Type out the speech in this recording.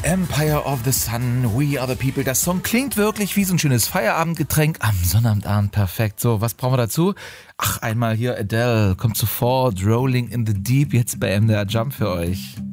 Empire of the Sun, We Are the People. Das Song klingt wirklich wie so ein schönes Feierabendgetränk am Sonnabendabend. Perfekt. So, was brauchen wir dazu? Ach, einmal hier Adele kommt sofort. Rolling in the Deep jetzt bei MDR Jump für euch.